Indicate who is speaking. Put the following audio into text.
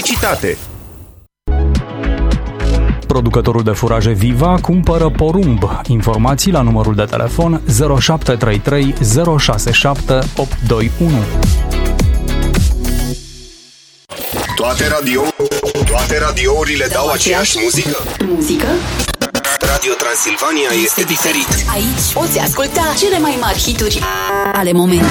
Speaker 1: publicitate.
Speaker 2: Producătorul de furaje Viva cumpără porumb. Informații la numărul de telefon 0733 067 821.
Speaker 1: Toate radiourile dau aceeași muzică?
Speaker 3: Muzică?
Speaker 1: Radio Transilvania este diferit.
Speaker 3: Aici poți asculta cele mai mari hituri ale momentului.